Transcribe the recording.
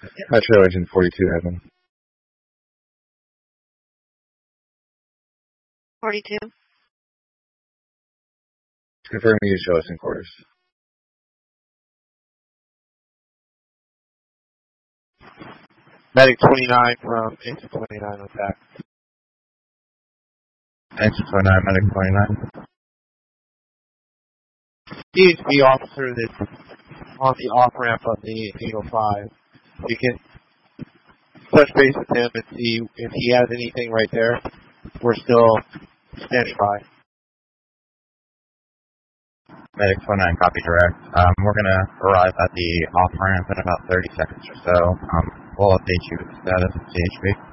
Metro Agent 42, Evan. 42. Confirming you show us in quarters. Medic 29 from Exit 29 on attack. Exit 29, Medic 29. DHB officer that's on the off-ramp of the 805. You can touch base with him and see if he has anything right there. We're still standing by. Medic 29, copy direct. We're going to arrive at the off-ramp in about 30 seconds or so. We'll update you with the status of CHB.